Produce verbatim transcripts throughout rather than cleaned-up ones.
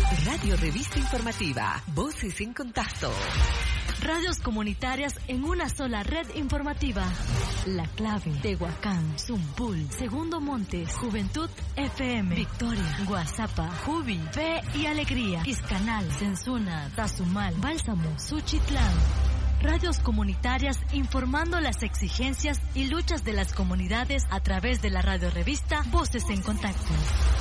Radio Revista Informativa, Voces en Contacto. Radios comunitarias en una sola red informativa. La Clave, Tehuacán, Zumpul, Segundo Montes, Juventud F M, Victoria, Guazapa, Jubi, Fe y Alegría, Quiscanal, Sensuna, Tazumal, Bálsamo, Suchitlán. Radios comunitarias informando las exigencias y luchas de las comunidades a través de la radio revista Voces en Contacto.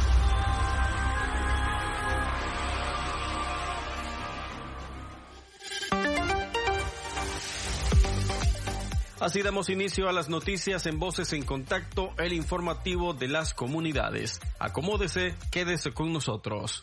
Así damos inicio a las noticias en Voces en Contacto, el informativo de las comunidades. Acomódese, quédese con nosotros.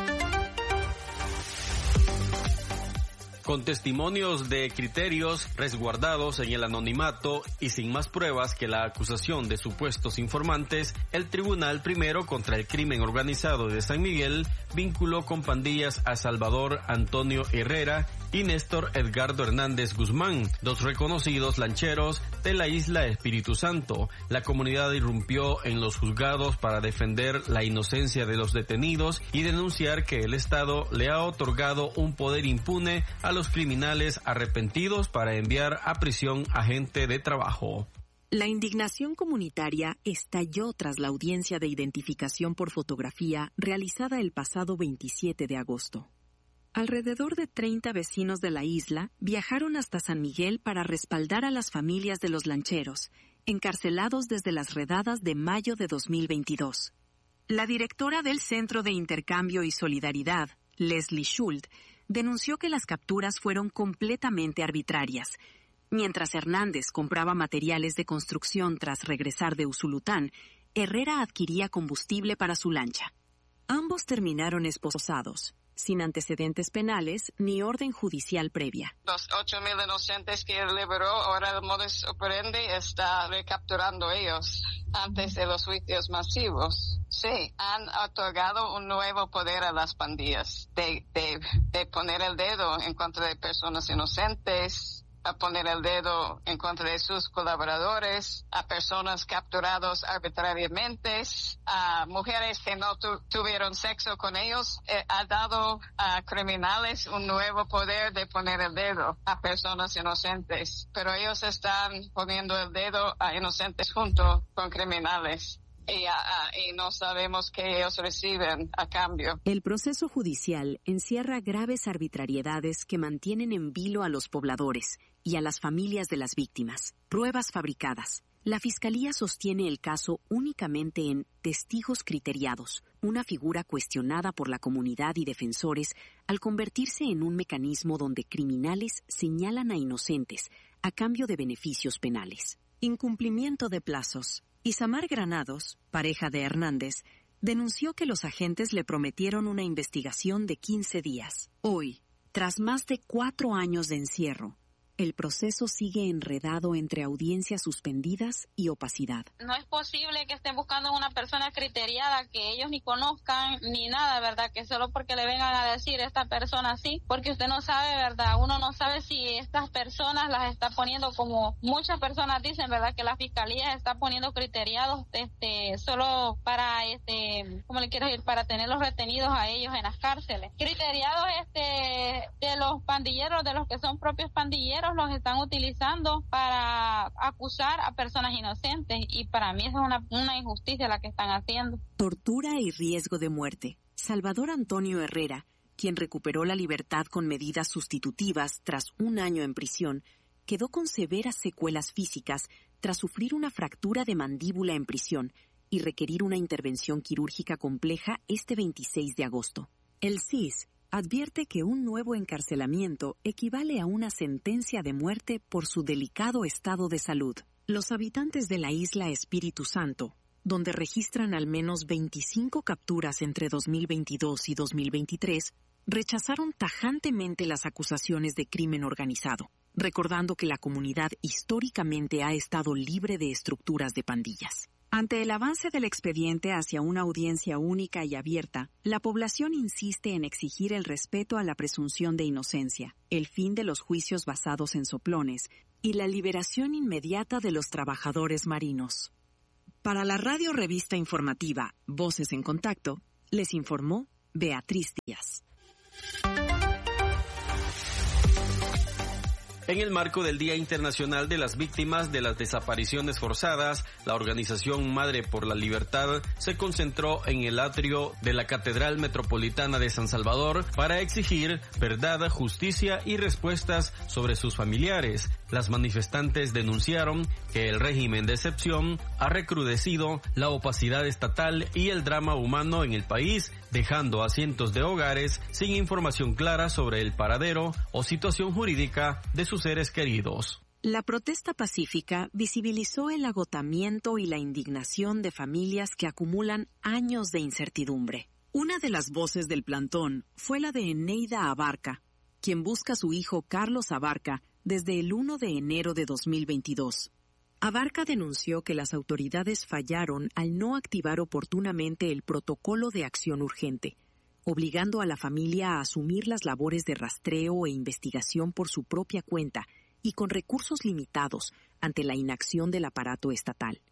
Con testimonios de criterios resguardados en el anonimato y sin más pruebas que la acusación de supuestos informantes, el Tribunal Primero contra el Crimen Organizado de San Miguel vinculó con pandillas a Salvador Antonio Herrera y Néstor Edgardo Hernández Guzmán, dos reconocidos lancheros de la isla Espíritu Santo. La comunidad irrumpió en los juzgados para defender la inocencia de los detenidos y denunciar que el Estado le ha otorgado un poder impune a los criminales arrepentidos para enviar a prisión a gente de trabajo. La indignación comunitaria estalló tras la audiencia de identificación por fotografía realizada el pasado veintisiete de agosto. Alrededor de treinta vecinos de la isla viajaron hasta San Miguel para respaldar a las familias de los lancheros, encarcelados desde las redadas de mayo de dos mil veintidós. La directora del Centro de Intercambio y Solidaridad, Leslie Schult, denunció que las capturas fueron completamente arbitrarias. Mientras Hernández compraba materiales de construcción tras regresar de Usulután, Herrera adquiría combustible para su lancha. Ambos terminaron esposados, sin antecedentes penales ni orden judicial previa. Los ocho mil inocentes que él liberó, ahora el modus operandi está recapturando ellos antes de los juicios masivos. Sí, han otorgado un nuevo poder a las pandillas de, de, de poner el dedo en contra de personas inocentes, a poner el dedo en contra de sus colaboradores, a personas capturadas arbitrariamente, a mujeres que no tu, tuvieron sexo con ellos. Eh, ha dado a criminales un nuevo poder de poner el dedo a personas inocentes, pero ellos están poniendo el dedo a inocentes junto con criminales. Y, uh, y no sabemos qué ellos reciben a cambio. El proceso judicial encierra graves arbitrariedades que mantienen en vilo a los pobladores y a las familias de las víctimas. Pruebas fabricadas. La Fiscalía sostiene el caso únicamente en testigos criteriados, una figura cuestionada por la comunidad y defensores al convertirse en un mecanismo donde criminales señalan a inocentes a cambio de beneficios penales. Incumplimiento de plazos. Isamar Granados, pareja de Hernández, denunció que los agentes le prometieron una investigación de quince días. Hoy, tras más de cuatro años de encierro, el proceso sigue enredado entre audiencias suspendidas y opacidad. No es posible que estén buscando una persona criteriada que ellos ni conozcan ni nada, ¿verdad? Que solo porque le vengan a decir esta persona sí, porque usted no sabe, ¿verdad? Uno no sabe si estas personas las está poniendo, como muchas personas dicen, ¿verdad? Que la fiscalía está poniendo criteriados este solo para, este ¿cómo le quiero decir? Para tenerlos retenidos a ellos en las cárceles. Criteriados este de los pandilleros, de los que son propios pandilleros, los están utilizando para acusar a personas inocentes y para mí eso es una, una injusticia la que están haciendo. Tortura y riesgo de muerte. Salvador Antonio Herrera, quien recuperó la libertad con medidas sustitutivas tras un año en prisión, quedó con severas secuelas físicas tras sufrir una fractura de mandíbula en prisión y requerir una intervención quirúrgica compleja este veintiséis de agosto. El C I S advierte que un nuevo encarcelamiento equivale a una sentencia de muerte por su delicado estado de salud. Los habitantes de la isla Espíritu Santo, donde registran al menos veinticinco capturas entre dos mil veintidós y dos mil veintitrés, rechazaron tajantemente las acusaciones de crimen organizado, recordando que la comunidad históricamente ha estado libre de estructuras de pandillas. Ante el avance del expediente hacia una audiencia única y abierta, la población insiste en exigir el respeto a la presunción de inocencia, el fin de los juicios basados en soplones y la liberación inmediata de los trabajadores marinos. Para la radio revista informativa Voces en Contacto, les informó Beatriz Díaz. En el marco del Día Internacional de las Víctimas de las Desapariciones Forzadas, la organización Madre por la Libertad se concentró en el atrio de la Catedral Metropolitana de San Salvador para exigir verdad, justicia y respuestas sobre sus familiares. Las manifestantes denunciaron que el régimen de excepción ha recrudecido la opacidad estatal y el drama humano en el país, dejando a cientos de hogares sin información clara sobre el paradero o situación jurídica de sus seres queridos. La protesta pacífica visibilizó el agotamiento y la indignación de familias que acumulan años de incertidumbre. Una de las voces del plantón fue la de Eneida Abarca, quien busca a su hijo Carlos Abarca desde el primero de enero de dos mil veintidós. Abarca denunció que las autoridades fallaron al no activar oportunamente el protocolo de acción urgente, obligando a la familia a asumir las labores de rastreo e investigación por su propia cuenta y con recursos limitados ante la inacción del aparato estatal.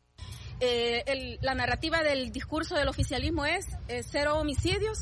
Eh, el, la narrativa del discurso del oficialismo es eh, cero homicidios,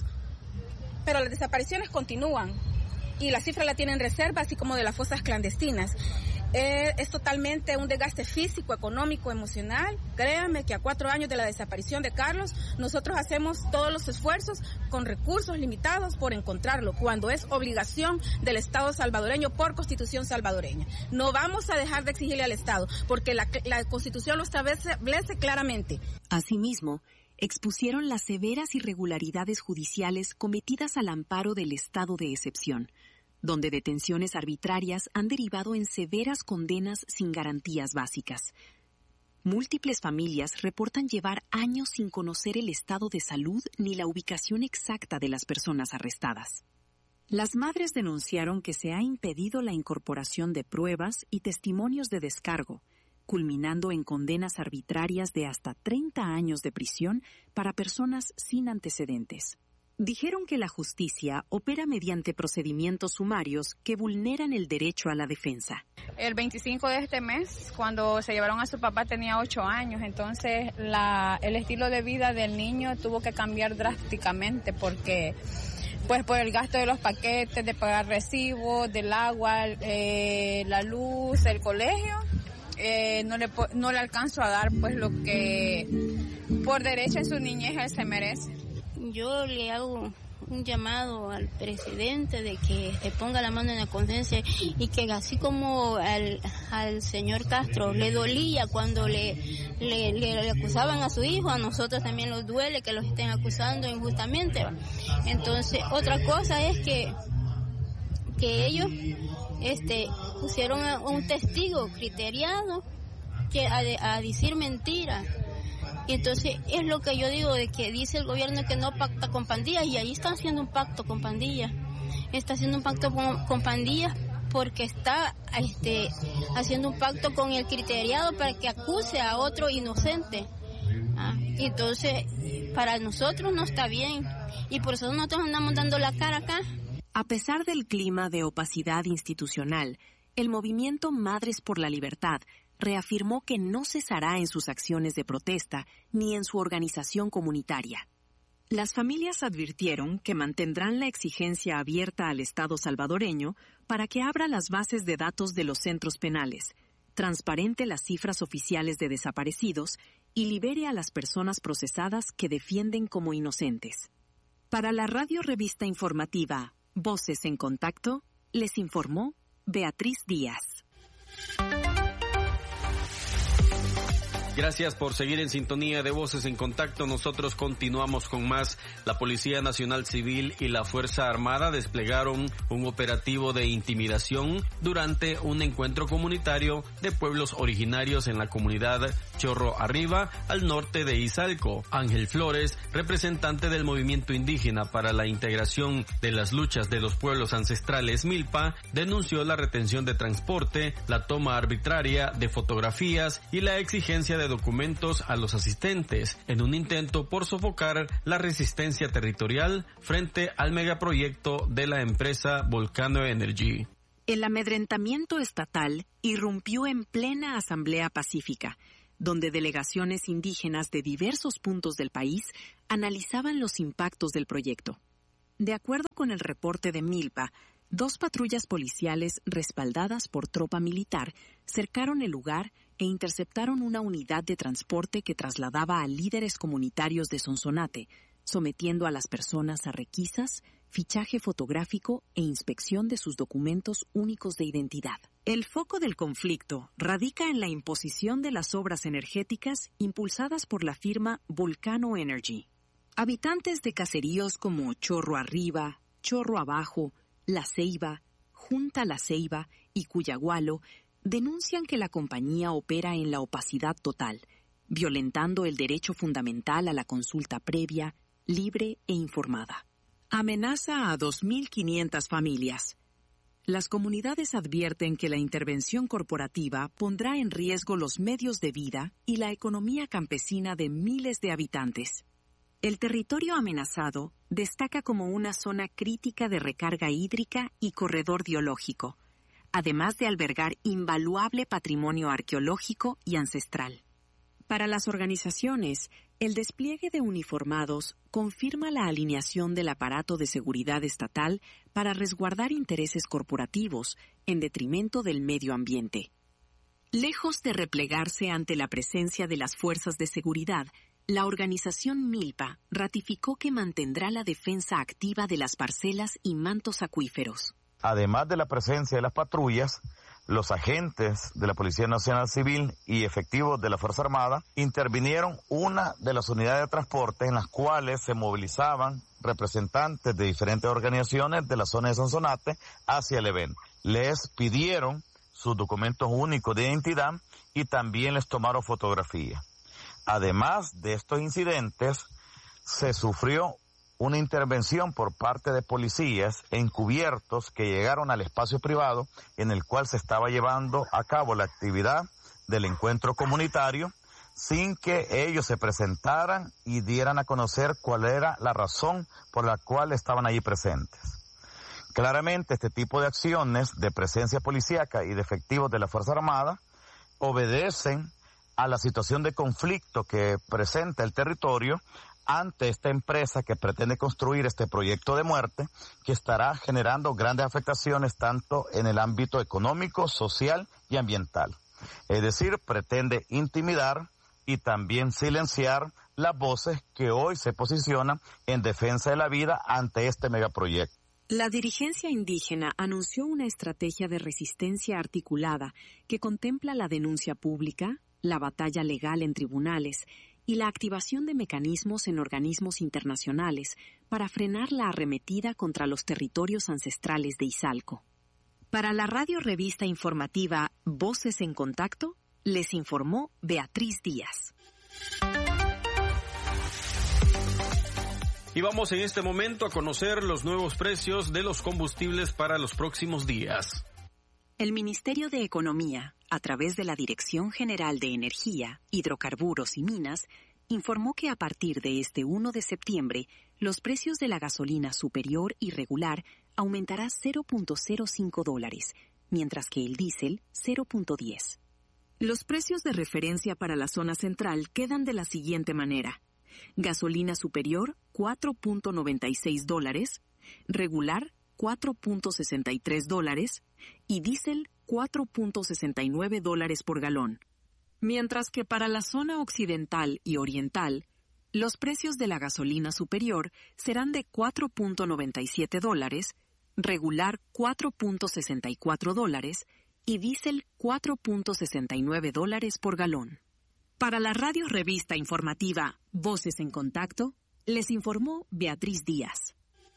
pero las desapariciones continúan y la cifra la tienen en reserva, así como de las fosas clandestinas. Eh, es totalmente un desgaste físico, económico, emocional. Créanme que a cuatro años de la desaparición de Carlos, nosotros hacemos todos los esfuerzos con recursos limitados por encontrarlo, cuando es obligación del Estado salvadoreño por Constitución salvadoreña. No vamos a dejar de exigirle al Estado, porque la, la Constitución lo establece claramente. Asimismo, expusieron las severas irregularidades judiciales cometidas al amparo del estado de excepción, donde detenciones arbitrarias han derivado en severas condenas sin garantías básicas. Múltiples familias reportan llevar años sin conocer el estado de salud ni la ubicación exacta de las personas arrestadas. Las madres denunciaron que se ha impedido la incorporación de pruebas y testimonios de descargo, culminando en condenas arbitrarias de hasta treinta años de prisión para personas sin antecedentes. Dijeron que la justicia opera mediante procedimientos sumarios que vulneran el derecho a la defensa. El veinticinco de este mes, cuando se llevaron a su papá, tenía ocho años, entonces la, el estilo de vida del niño tuvo que cambiar drásticamente porque, pues, por el gasto de los paquetes, de pagar recibos, del agua, eh, la luz, el colegio, eh, no le no le alcanzo a dar, pues, lo que por derecho en su niñez él se merece. Yo le hago un llamado al presidente de que se ponga la mano en la conciencia y que así como al, al señor Castro le dolía cuando le, le, le, le acusaban a su hijo, a nosotros también nos duele que los estén acusando injustamente. Entonces, otra cosa es que, que ellos este, pusieron a un testigo criteriado que a, a decir mentiras. Y entonces es lo que yo digo, de que dice el gobierno que no pacta con pandillas, y ahí está haciendo un pacto con pandillas. Está haciendo un pacto con, con pandillas porque está este, haciendo un pacto con el criteriado para que acuse a otro inocente. ¿Ah? Entonces, para nosotros no está bien, y por eso nosotros andamos dando la cara acá. A pesar del clima de opacidad institucional, el movimiento Madres por la Libertad reafirmó que no cesará en sus acciones de protesta ni en su organización comunitaria. Las familias advirtieron que mantendrán la exigencia abierta al Estado salvadoreño para que abra las bases de datos de los centros penales, transparente las cifras oficiales de desaparecidos y libere a las personas procesadas que defienden como inocentes. Para la radio revista informativa Voces en Contacto, les informó Beatriz Díaz. Gracias por seguir en sintonía de Voces en Contacto. Nosotros continuamos con más. La Policía Nacional Civil y la Fuerza Armada desplegaron un operativo de intimidación durante un encuentro comunitario de pueblos originarios en la comunidad Chorro Arriba, al norte de Izalco. Ángel Flores, representante del movimiento indígena para la integración de las luchas de los pueblos ancestrales Milpa, denunció la retención de transporte, la toma arbitraria de fotografías y la exigencia de documentos a los asistentes en un intento por sofocar la resistencia territorial frente al megaproyecto de la empresa Volcano Energy. El amedrentamiento estatal irrumpió en plena asamblea pacífica, donde delegaciones indígenas de diversos puntos del país analizaban los impactos del proyecto. De acuerdo con el reporte de Milpa, dos patrullas policiales respaldadas por tropa militar cercaron el lugar e interceptaron una unidad de transporte que trasladaba a líderes comunitarios de Sonsonate, sometiendo a las personas a requisas, fichaje fotográfico e inspección de sus documentos únicos de identidad. El foco del conflicto radica en la imposición de las obras energéticas impulsadas por la firma Volcano Energy. Habitantes de caseríos como Chorro Arriba, Chorro Abajo, La Ceiba, Junta La Ceiba y Cuyagualo denuncian que la compañía opera en la opacidad total, violentando el derecho fundamental a la consulta previa, libre e informada. Amenaza a dos mil quinientas familias. Las comunidades advierten que la intervención corporativa pondrá en riesgo los medios de vida y la economía campesina de miles de habitantes. El territorio amenazado destaca como una zona crítica de recarga hídrica y corredor biológico, además de albergar invaluable patrimonio arqueológico y ancestral. Para las organizaciones, el despliegue de uniformados confirma la alineación del aparato de seguridad estatal para resguardar intereses corporativos en detrimento del medio ambiente. Lejos de replegarse ante la presencia de las fuerzas de seguridad, la organización Milpa ratificó que mantendrá la defensa activa de las parcelas y mantos acuíferos. Además de la presencia de las patrullas, los agentes de la Policía Nacional Civil y efectivos de la Fuerza Armada intervinieron una de las unidades de transporte en las cuales se movilizaban representantes de diferentes organizaciones de la zona de Sonsonate hacia el evento. Les pidieron sus documentos únicos de identidad y también les tomaron fotografía. Además de estos incidentes, se sufrió una intervención por parte de policías encubiertos que llegaron al espacio privado en el cual se estaba llevando a cabo la actividad del encuentro comunitario sin que ellos se presentaran y dieran a conocer cuál era la razón por la cual estaban allí presentes. Claramente este tipo de acciones de presencia policíaca y de efectivos de la Fuerza Armada obedecen a la situación de conflicto que presenta el territorio ante esta empresa que pretende construir este proyecto de muerte que estará generando grandes afectaciones tanto en el ámbito económico, social y ambiental. Es decir, pretende intimidar y también silenciar las voces que hoy se posicionan en defensa de la vida ante este megaproyecto. La dirigencia indígena anunció una estrategia de resistencia articulada que contempla la denuncia pública, la batalla legal en tribunales y la activación de mecanismos en organismos internacionales para frenar la arremetida contra los territorios ancestrales de Izalco. Para la radio revista informativa Voces en Contacto, les informó Beatriz Díaz. Y vamos en este momento a conocer los nuevos precios de los combustibles para los próximos días. El Ministerio de Economía, a través de la Dirección General de Energía, Hidrocarburos y Minas, informó que a partir de este primero de septiembre, los precios de la gasolina superior y regular aumentará cero punto cero cinco dólares, mientras que el diésel cero punto diez. Los precios de referencia para la zona central quedan de la siguiente manera. Gasolina superior cuatro punto noventa y seis dólares, regular cuatro punto sesenta y tres dólares y diésel cuatro punto sesenta y nueve dólares por galón. Mientras que para la zona occidental y oriental, los precios de la gasolina superior serán de cuatro punto noventa y siete dólares, regular cuatro punto sesenta y cuatro dólares y diésel cuatro punto sesenta y nueve dólares por galón. Para la radio revista informativa Voces en Contacto, les informó Beatriz Díaz.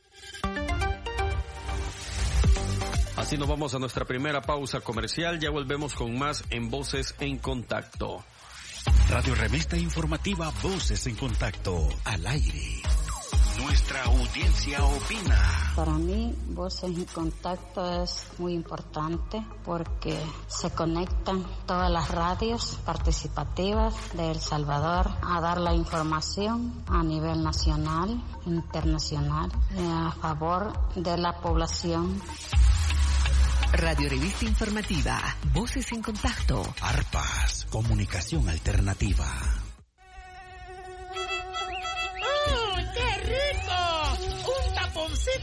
Así nos vamos a nuestra primera pausa comercial. Ya volvemos con más en Voces en Contacto. Radio Revista Informativa Voces en Contacto, al aire. Nuestra audiencia opina. Para mí, Voces en Contacto es muy importante porque se conectan todas las radios participativas de El Salvador a dar la información a nivel nacional, internacional, a favor de la población. Radio Revista Informativa, Voces en Contacto. Arpas, comunicación alternativa. ¡Oh, qué rico! Un taponcito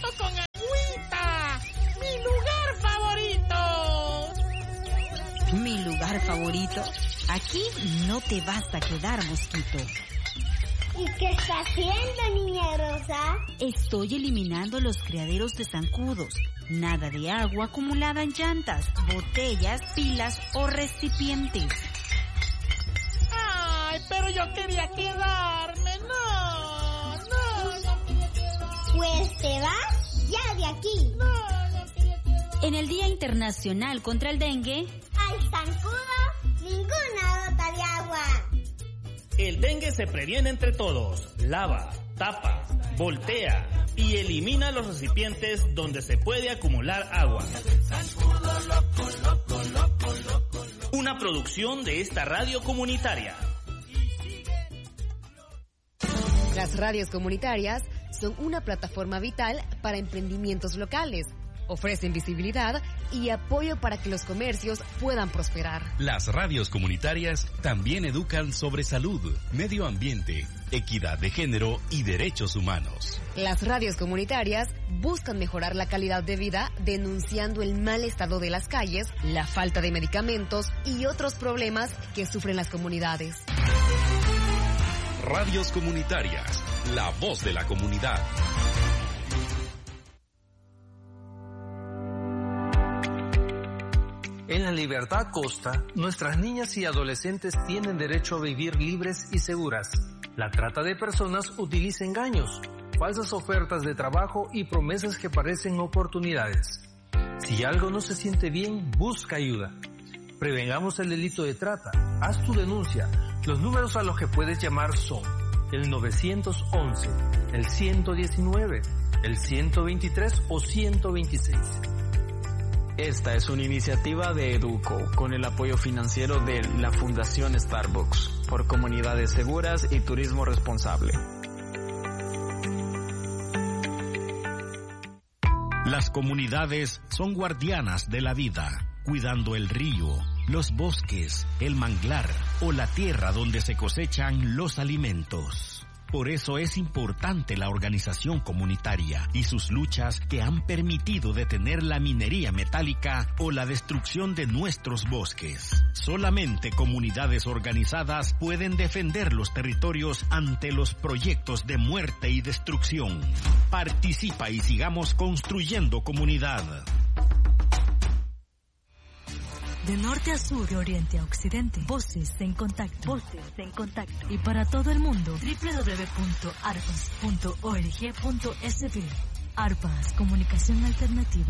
lugar favorito. Aquí no te vas a quedar, mosquito. ¿Y qué está haciendo, niña Rosa? Estoy eliminando los criaderos de zancudos. Nada de agua acumulada en llantas, botellas, pilas o recipientes. ¡Ay, pero yo quería quedarme! ¡No! ¡No! Pues te vas ya de aquí. No, no quería quedarme. En el Día Internacional contra el Dengue... Al zancudo, ninguna gota de agua. El dengue se previene entre todos. Lava, tapa, voltea y elimina los recipientes donde se puede acumular agua. Una producción de esta radio comunitaria. Las radios comunitarias son una plataforma vital para emprendimientos locales. Ofrecen visibilidad y apoyo para que los comercios puedan prosperar. Las radios comunitarias también educan sobre salud, medio ambiente, equidad de género y derechos humanos. Las radios comunitarias buscan mejorar la calidad de vida denunciando el mal estado de las calles, la falta de medicamentos y otros problemas que sufren las comunidades. Radios comunitarias, la voz de la comunidad. En la Libertad Costa, nuestras niñas y adolescentes tienen derecho a vivir libres y seguras. La trata de personas utiliza engaños, falsas ofertas de trabajo y promesas que parecen oportunidades. Si algo no se siente bien, busca ayuda. Prevengamos el delito de trata. Haz tu denuncia. Los números a los que puedes llamar son el nueve once, el ciento diecinueve, el ciento veintitrés o ciento veintiséis. Esta es una iniciativa de Educo, con el apoyo financiero de la Fundación Starbucks, por comunidades seguras y turismo responsable. Las comunidades son guardianas de la vida, cuidando el río, los bosques, el manglar o la tierra donde se cosechan los alimentos. Por eso es importante la organización comunitaria y sus luchas que han permitido detener la minería metálica o la destrucción de nuestros bosques. Solamente comunidades organizadas pueden defender los territorios ante los proyectos de muerte y destrucción. Participa y sigamos construyendo comunidad. De norte a sur, de oriente a occidente, voces en contacto. Voces en contacto. Y para todo el mundo, doble u doble u doble u punto arpas punto org punto es be. Arpas, comunicación alternativa.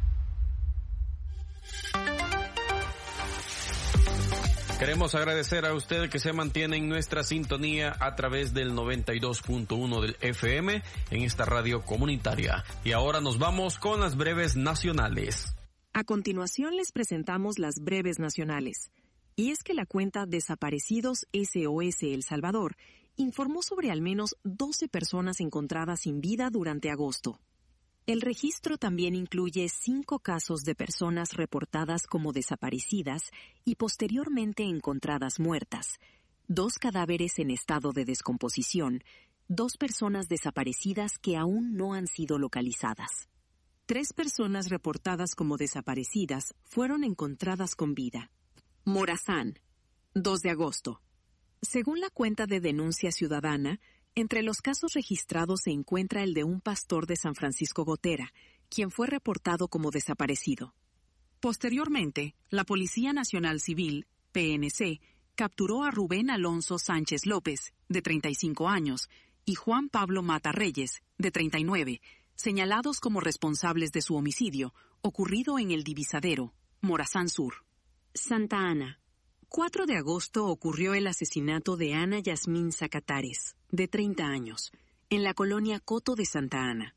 Queremos agradecer a usted que se mantiene en nuestra sintonía a través del noventa y dos punto uno del F M en esta radio comunitaria. Y ahora nos vamos con las breves nacionales. A continuación les presentamos las breves nacionales. Y es que la cuenta Desaparecidos S O S El Salvador informó sobre al menos doce personas encontradas sin vida durante agosto. El registro también incluye cinco casos de personas reportadas como desaparecidas y posteriormente encontradas muertas, dos cadáveres en estado de descomposición, dos personas desaparecidas que aún no han sido localizadas. Tres personas reportadas como desaparecidas fueron encontradas con vida. Morazán, dos de agosto. Según la cuenta de Denuncia Ciudadana, entre los casos registrados se encuentra el de un pastor de San Francisco Gotera, quien fue reportado como desaparecido. Posteriormente, la Policía Nacional Civil, P N C, capturó a Rubén Alonso Sánchez López, de treinta y cinco años, y Juan Pablo Mata Reyes, de treinta y nueve, señalados como responsables de su homicidio, ocurrido en el Divisadero, Morazán Sur. Santa Ana. cuatro de agosto ocurrió el asesinato de Ana Yasmín Zacatares, de treinta años, en la colonia Coto de Santa Ana.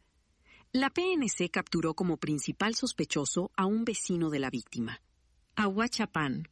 La P N C capturó como principal sospechoso a un vecino de la víctima. Ahuachapán.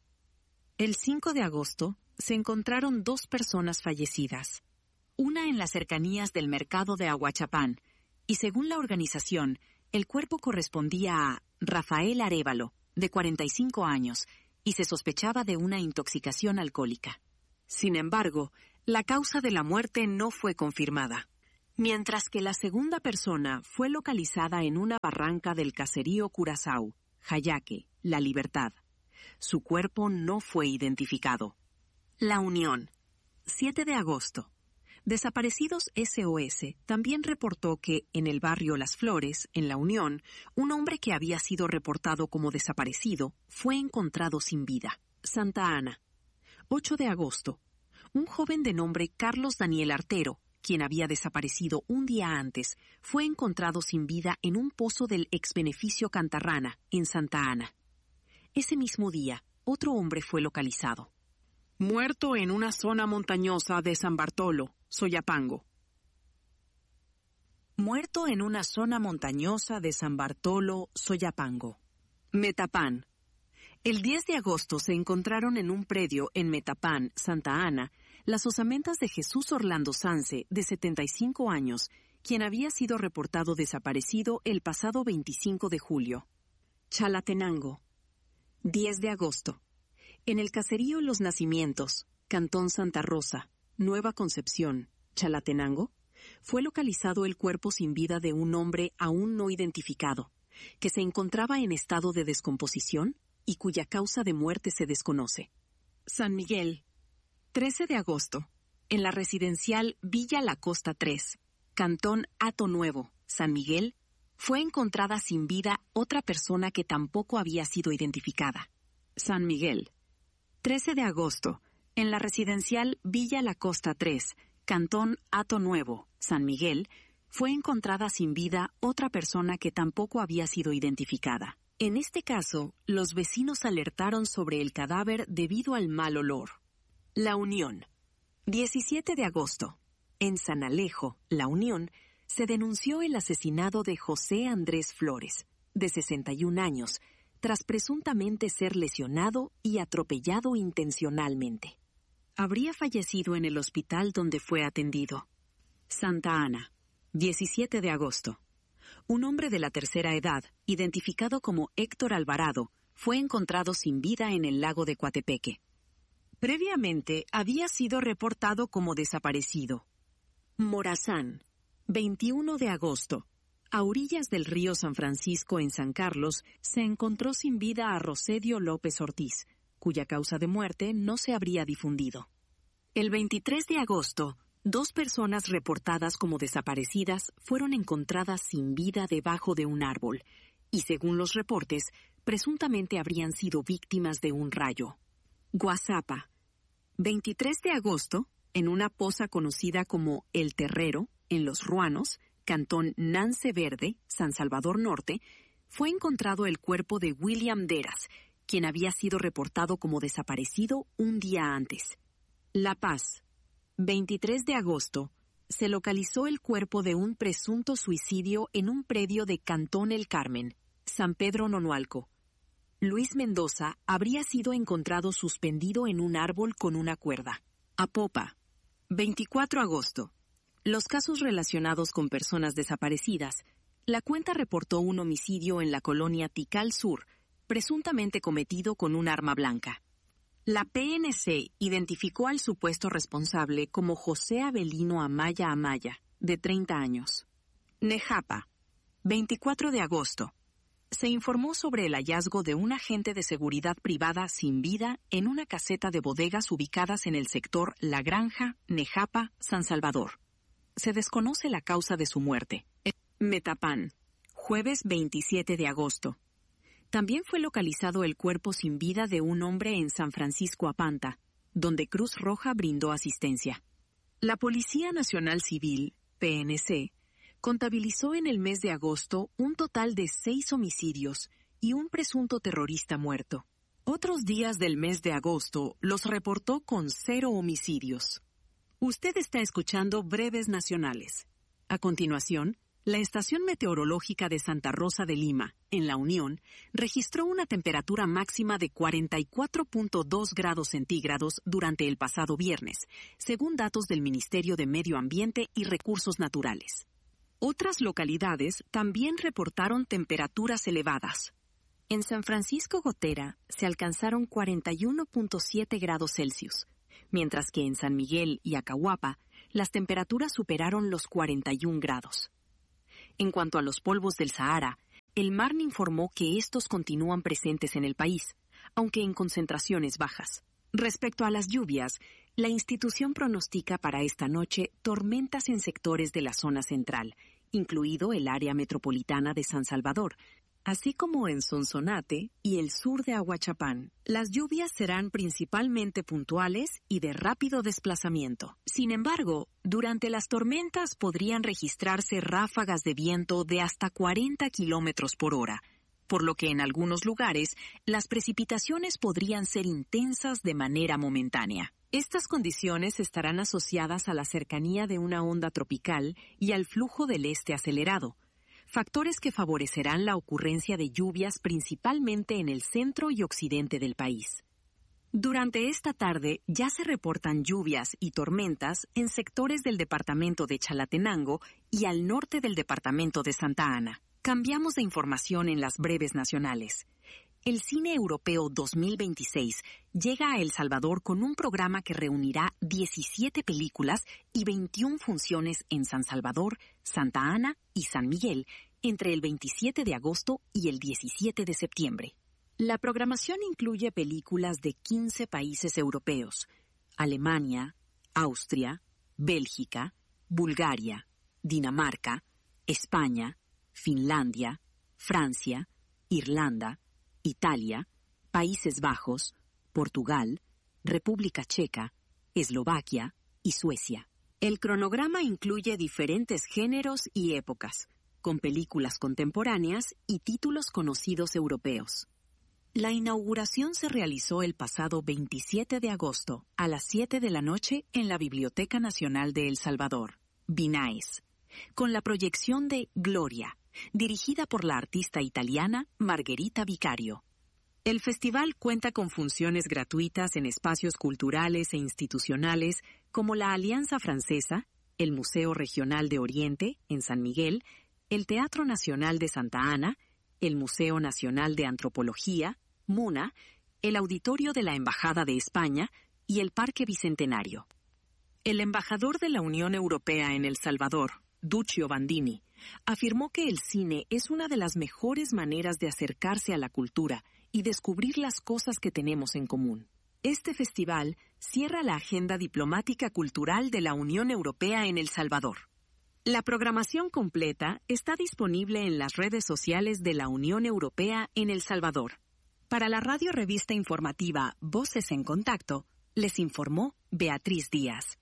El cinco de agosto se encontraron dos personas fallecidas, una en las cercanías del mercado de Ahuachapán, y según la organización, el cuerpo correspondía a Rafael Arévalo, de cuarenta y cinco años, y se sospechaba de una intoxicación alcohólica. Sin embargo, la causa de la muerte no fue confirmada, mientras que la segunda persona fue localizada en una barranca del caserío Curazao, Jayaque, La Libertad. Su cuerpo no fue identificado. La Unión, siete de agosto. Desaparecidos S O S también reportó que en el barrio Las Flores, en La Unión, un hombre que había sido reportado como desaparecido fue encontrado sin vida. Santa Ana, ocho de agosto. Un joven de nombre Carlos Daniel Artero, quien había desaparecido un día antes, fue encontrado sin vida en un pozo del ex beneficio Cantarrana, en Santa Ana. Ese mismo día, otro hombre fue localizado. Muerto en una zona montañosa de San Bartolo, Soyapango. Muerto en una zona montañosa de San Bartolo, Soyapango. Metapán. El diez de agosto se encontraron en un predio en Metapán, Santa Ana, las osamentas de Jesús Orlando Sanse, de setenta y cinco años, quien había sido reportado desaparecido el pasado veinticinco de julio. Chalatenango. diez de agosto. En el caserío Los Nacimientos, Cantón Santa Rosa, Nueva Concepción, Chalatenango, fue localizado el cuerpo sin vida de un hombre aún no identificado, que se encontraba en estado de descomposición y cuya causa de muerte se desconoce. San Miguel, trece de agosto. En la residencial Villa La Costa tres, Cantón Hato Nuevo, San Miguel, fue encontrada sin vida otra persona que tampoco había sido identificada. San Miguel, trece de agosto. En la residencial Villa La Costa tres, Cantón Hato Nuevo, San Miguel, fue encontrada sin vida otra persona que tampoco había sido identificada. En este caso, los vecinos alertaron sobre el cadáver debido al mal olor. La Unión, diecisiete de agosto. En San Alejo, La Unión, se denunció el asesinato de José Andrés Flores, de sesenta y un años, tras presuntamente ser lesionado y atropellado intencionalmente. Habría fallecido en el hospital donde fue atendido. Santa Ana, diecisiete de agosto. Un hombre de la tercera edad, identificado como Héctor Alvarado, fue encontrado sin vida en el lago de Coatepeque. Previamente había sido reportado como desaparecido. Morazán, veintiuno de agosto. A orillas del río San Francisco en San Carlos se encontró sin vida a Rosedio López Ortiz, cuya causa de muerte no se habría difundido. El veintitrés de agosto, dos personas reportadas como desaparecidas fueron encontradas sin vida debajo de un árbol y, según los reportes, presuntamente habrían sido víctimas de un rayo. Guazapa, veintitrés de agosto, en una poza conocida como El Terrero, en Los Ruanos, Cantón Nance Verde, San Salvador Norte, fue encontrado el cuerpo de William Deras, quien había sido reportado como desaparecido un día antes. La Paz, veintitrés de agosto, se localizó el cuerpo de un presunto suicidio en un predio de Cantón El Carmen, San Pedro Nonualco. Luis Mendoza habría sido encontrado suspendido en un árbol con una cuerda. Apopa, veinticuatro de agosto. Los casos relacionados con personas desaparecidas. La cuenta reportó un homicidio en la colonia Tikal Sur, presuntamente cometido con un arma blanca. La P N C identificó al supuesto responsable como José Avelino Amaya Amaya, de treinta años. Nejapa, veinticuatro de agosto. Se informó sobre el hallazgo de un agente de seguridad privada sin vida en una caseta de bodegas ubicadas en el sector La Granja, Nejapa, San Salvador. Se desconoce la causa de su muerte. Metapán, jueves veintisiete de agosto. También fue localizado el cuerpo sin vida de un hombre en San Francisco Apanta, donde Cruz Roja brindó asistencia. La Policía Nacional Civil, P N C, contabilizó en el mes de agosto un total de seis homicidios y un presunto terrorista muerto. Otros días del mes de agosto los reportó con cero homicidios. Usted está escuchando Breves Nacionales. A continuación, la Estación Meteorológica de Santa Rosa de Lima, en La Unión, registró una temperatura máxima de cuarenta y cuatro punto dos grados centígrados durante el pasado viernes, según datos del Ministerio de Medio Ambiente y Recursos Naturales. Otras localidades también reportaron temperaturas elevadas. En San Francisco Gotera se alcanzaron cuarenta y uno punto siete grados Celsius, mientras que en San Miguel y Acahuapa las temperaturas superaron los cuarenta y un grados. En cuanto a los polvos del Sahara, el MARN informó que estos continúan presentes en el país, aunque en concentraciones bajas. Respecto a las lluvias, la institución pronostica para esta noche tormentas en sectores de la zona central, incluido el área metropolitana de San Salvador, así como en Sonsonate y el sur de Ahuachapán. Las lluvias serán principalmente puntuales y de rápido desplazamiento. Sin embargo, durante las tormentas podrían registrarse ráfagas de viento de hasta cuarenta kilómetros por hora, por lo que en algunos lugares las precipitaciones podrían ser intensas de manera momentánea. Estas condiciones estarán asociadas a la cercanía de una onda tropical y al flujo del este acelerado, factores que favorecerán la ocurrencia de lluvias principalmente en el centro y occidente del país. Durante esta tarde ya se reportan lluvias y tormentas en sectores del departamento de Chalatenango y al norte del departamento de Santa Ana. Cambiamos de información en las breves nacionales. El Cine Europeo dos mil veintiséis llega a El Salvador con un programa que reunirá diecisiete películas y veintiuna funciones en San Salvador, Santa Ana y San Miguel entre el veintisiete de agosto y el diecisiete de septiembre. La programación incluye películas de quince países europeos: Alemania, Austria, Bélgica, Bulgaria, Dinamarca, España, Finlandia, Francia, Irlanda, Italia, Países Bajos, Portugal, República Checa, Eslovaquia y Suecia. El cronograma incluye diferentes géneros y épocas, con películas contemporáneas y títulos conocidos europeos. La inauguración se realizó el pasado veintisiete de agosto a las siete de la noche en la Biblioteca Nacional de El Salvador, BINAES, con la proyección de Gloria, dirigida por la artista italiana Margherita Vicario. El festival cuenta con funciones gratuitas en espacios culturales e institucionales como la Alianza Francesa, el Museo Regional de Oriente, en San Miguel, el Teatro Nacional de Santa Ana, el Museo Nacional de Antropología, MUNA, el Auditorio de la Embajada de España y el Parque Bicentenario. El embajador de la Unión Europea en El Salvador, Duccio Bandini, afirmó que el cine es una de las mejores maneras de acercarse a la cultura y descubrir las cosas que tenemos en común. Este festival cierra la agenda diplomática cultural de la Unión Europea en El Salvador. La programación completa está disponible en las redes sociales de la Unión Europea en El Salvador. Para la radio revista informativa Voces en Contacto, les informó Beatriz Díaz.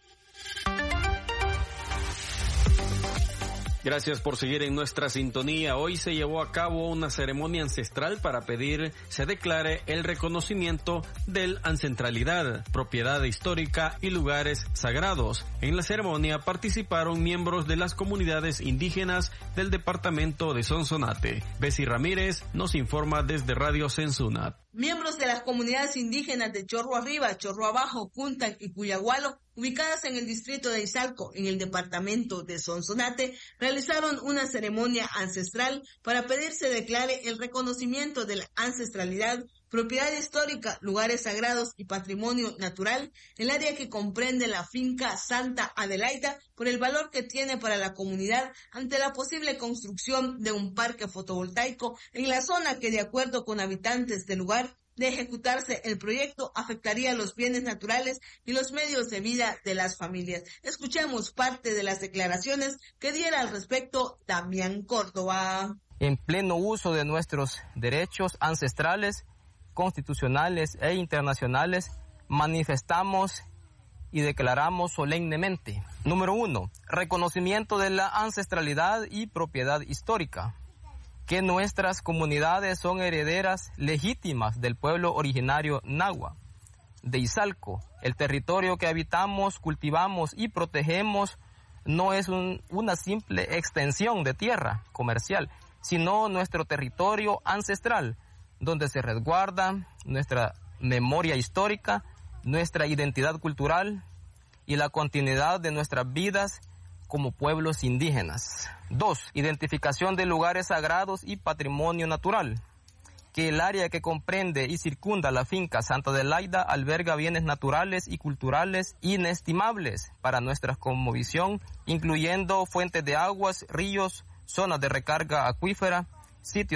Gracias por seguir en nuestra sintonía. Hoy se llevó a cabo una ceremonia ancestral para pedir se declare el reconocimiento del ancestralidad, propiedad histórica y lugares sagrados. En la ceremonia participaron miembros de las comunidades indígenas del departamento de Sonsonate. Bessie Ramírez nos informa desde Radio Sensunat. Miembros de las comunidades indígenas de Chorro Arriba, Chorro Abajo, Cuntac y Cuyagualo, ubicadas en el distrito de Izalco, en el departamento de Sonsonate, realizaron una ceremonia ancestral para pedir se declare el reconocimiento de la ancestralidad, propiedad histórica, lugares sagrados y patrimonio natural, el área que comprende la finca Santa Adelaida, por el valor que tiene para la comunidad ante la posible construcción de un parque fotovoltaico en la zona que, de acuerdo con habitantes del lugar, de ejecutarse el proyecto afectaría los bienes naturales y los medios de vida de las familias. Escuchemos parte de las declaraciones que diera al respecto Damián Córdoba. En pleno uso de nuestros derechos ancestrales, constitucionales e internacionales, manifestamos y declaramos solemnemente. Número uno, reconocimiento de la ancestralidad y propiedad histórica. Que nuestras comunidades son herederas legítimas del pueblo originario Nahua, de Izalco. El territorio que habitamos, cultivamos y protegemos no es un, una simple extensión de tierra comercial, sino nuestro territorio ancestral, donde se resguarda nuestra memoria histórica, nuestra identidad cultural y la continuidad de nuestras vidas como pueblos indígenas. Dos, identificación de lugares sagrados y patrimonio natural. Que el área que comprende y circunda la finca Santa Adelaida alberga bienes naturales y culturales inestimables para nuestra cosmovisión, incluyendo fuentes de aguas, ríos, zonas de recarga acuífera, sitios